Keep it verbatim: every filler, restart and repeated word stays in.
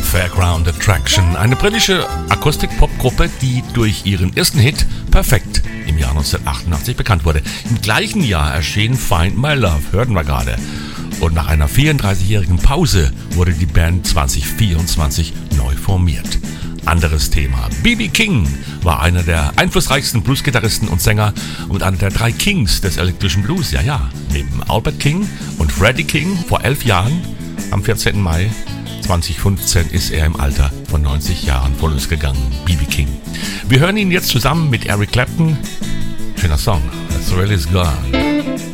Fairground Attraction, eine britische Akustik-Pop-Gruppe, die durch ihren ersten Hit Perfect im Jahr neunzehnhundertachtundachtzig bekannt wurde. Im gleichen Jahr erschien Find My Love, hörten wir gerade. Und nach einer vierunddreißigjährigen Pause wurde die Band zwanzig vierundzwanzig neu formiert. Anderes Thema. B B King war einer der einflussreichsten Blues-Gitarristen und Sänger und einer der drei Kings des elektrischen Blues. Ja, ja. Neben Albert King und Freddie King vor elf Jahren, am vierzehnten Mai zweitausendfünfzehn, ist er im Alter von neunzig Jahren von uns gegangen. B B King. Wir hören ihn jetzt zusammen mit Eric Clapton. Schöner Song. The Thrill Is Gone.